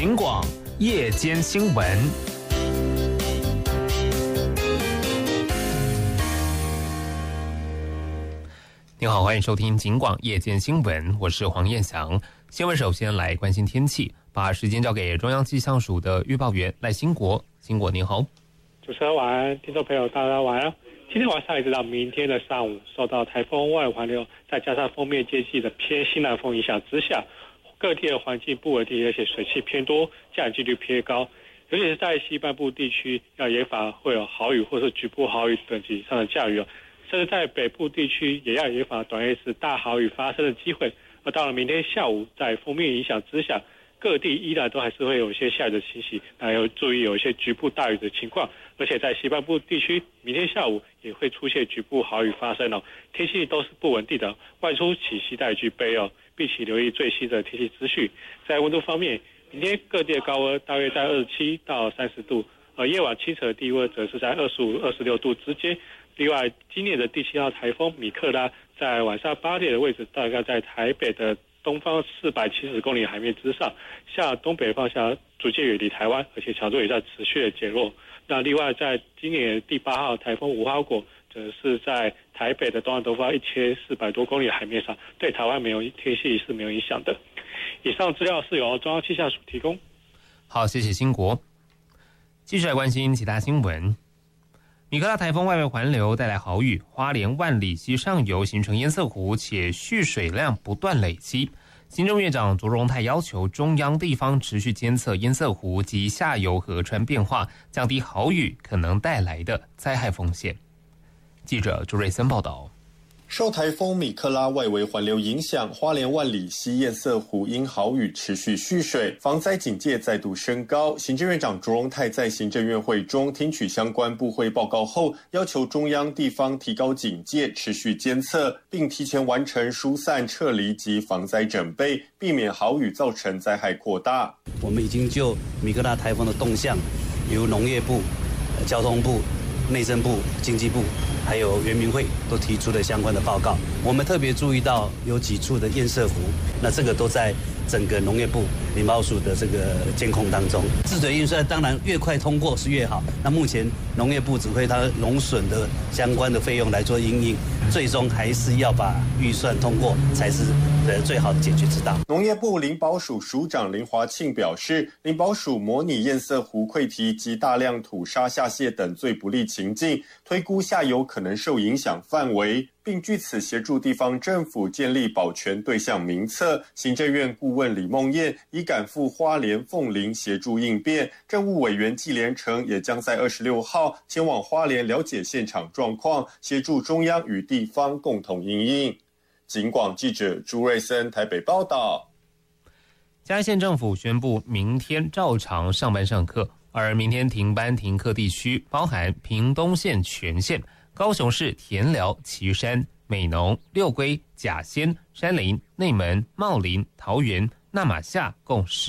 警广夜间新闻。你好，欢迎收听警广夜间新闻，我是黄彦翔。新闻首先来关心天气，把时间交给中央气象署的预报员赖兴国。兴国您好。 主持人晚安，听众朋友大家晚安。今天晚上一直到明天的上午，受到台风外围环流再加上锋面接济的偏西南风影响之下，各地的环境不稳定，而且水汽偏多，降雨几率偏高，尤其是在西半部地区要严防会有豪雨或是局部豪雨等级以上的降雨，甚至在北部地区也要严防短 S 大豪雨发生的机会。而到了明天下午，在锋面影响之下，各地依然都还是会有一些下雨的情形，要注意有一些局部大雨的情况，而且在西半部地区，明天下午也会出现局部豪雨发生天气都是不稳定的，外出请携带具备并且留意最新的天气资讯。在温度方面，明天各地的高温大约在27到30度，而夜晚清晨的低温则是在25、26度之间。另外，今年的第7号台风米克拉在晚上8点的位置，大概在台北的东方470公里海面之上，向东北方向逐渐远离台湾，而且强度也在持续的减弱。那另外，在今年第8号台风无花果，则是在台北的东南东方1400多公里海面上，对台湾天气是没有影响的。以上资料是由中央气象署提供。 好，谢谢兴国。继续来关心其他新闻。米克拉台风外围环流带来豪雨，花莲万里溪上游形成堰塞湖，且蓄水量不断累积。行政院长卓荣泰要求中央地方持续监测堰塞湖及下游河川变化，降低豪雨可能带来的灾害风险。记者朱瑞森报道。 受台风米克拉外围环流影响，花莲万里溪堰塞湖因豪雨持续蓄水，防灾警戒再度升高。行政院长卓荣泰在行政院会中听取相关部会报告后，要求中央地方提高警戒，持续监测，并提前完成疏散撤离及防灾准备，避免豪雨造成灾害扩大。 我们已经就米克拉台风的动向，由农业部、交通部、内政部、经济部还有原民会都提出了相关的报告。我们特别注意到有几处的堰塞湖，那这个都在整个农业部林保署的这个监控当中。治水预算当然越快通过是越好，那目前农业部指挥它农损的相关的费用来做因应，最终还是要把预算通过才是最好的解决之道。 农业部林保署署长林华庆表示，林保署模拟堰塞湖溃堤及大量土沙下泄等最不利情境，推估下游可能受影响范围，并据此协助地方政府建立保全对象名册。行政院顾问李梦燕已赶赴花莲凤林协助应变，政务委员纪连成也将在26号前往花莲了解现场状况，协助中央与地方共同因应。警广记者朱瑞森台北报道。 嘉义县政府宣布明天照常上班上课，而明天停班停课地区包含屏东县全县、高雄市田寮、旗山、美浓、六龟、甲仙、山林、内门、茂林、桃园、那玛夏共10